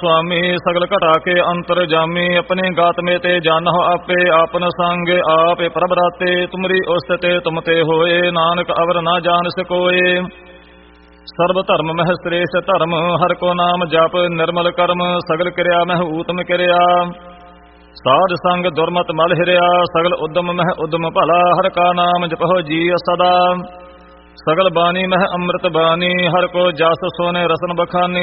स्वामी सगल घटा के अंतर जामी अपने गात में ते जानहो आपे आपन संग आपे प्रभ राते तुमरी उस्तते तुमते होए नानक अवर ना जान सकोए। सर्व धर्म मह श्रेष्ठ धर्म हर को नाम जप निर्मल कर्म सगल क्रिया मह ऊतम क्रिया। साध संग दुर्मत मल हिरिया सगल उद्यम मह उद्यम भला हर का नाम जपहो जी सदा। सगल बानी मह अमृत बानी हर को जस सोने रसन बखानी